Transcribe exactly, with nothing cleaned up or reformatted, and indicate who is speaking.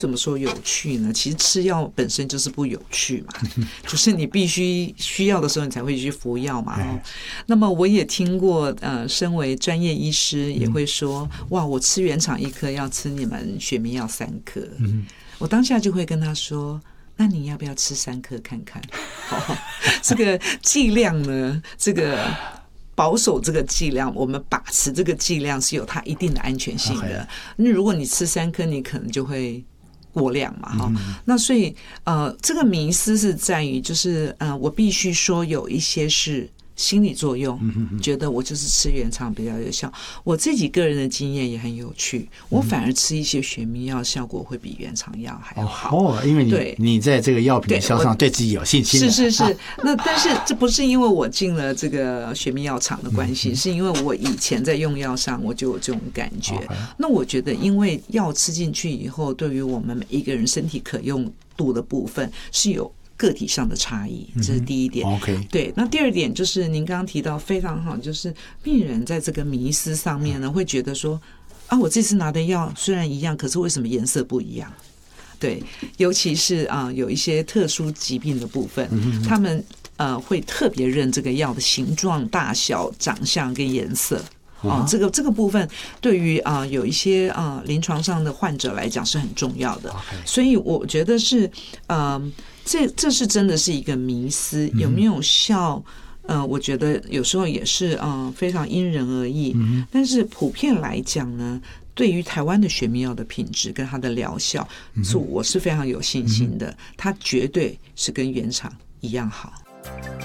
Speaker 1: 怎么说有趣呢？其实吃药本身就是不有趣嘛，就是你必须需要的时候你才会去服药嘛。哦，那么我也听过，呃，身为专业医师也会说，哇，我吃原厂一颗要吃你们学名药三颗。我当下就会跟他说，那你要不要吃三颗看看？哦，这个剂量呢，这个。保守这个剂量，我们把持这个剂量是有它一定的安全性的。那如果你吃三颗，你可能就会过量嘛，哈、嗯。那所以呃，这个迷思是在于，就是呃，我必须说有一些是心理作用，觉得我就是吃原厂比较有效。我自己个人的经验也很有趣，我反而吃一些学名药效果会比原厂药还要好。
Speaker 2: 哦，因为你你在这个药品销上对自己有信心。
Speaker 1: 是是是，啊，那但是这不是因为我进了这个学名药厂的关系，是因为我以前在用药上我就有这种感觉。那我觉得，因为药吃进去以后，对于我们每一个人身体可用度的部分是有个体上的差异，这是第一点。
Speaker 2: 嗯、OK，
Speaker 1: 对。那第二点就是您刚刚提到非常好，就是病人在这个迷思上面呢，会觉得说啊，我这次拿的药虽然一样，可是为什么颜色不一样？对，尤其是啊，有一些特殊疾病的部分，嗯、他们呃会特别认这个药的形状、大小、长相跟颜色。哦，这个这个部分对于啊、呃、有一些啊、呃、临床上的患者来讲是很重要的，
Speaker 2: okay.
Speaker 1: 所以我觉得是呃这这是真的是一个迷思，有没有效？呃，我觉得有时候也是呃非常因人而异，嗯、但是普遍来讲呢，对于台湾的学名药的品质跟它的疗效，嗯、是我是非常有信心的，它绝对是跟原厂一样好。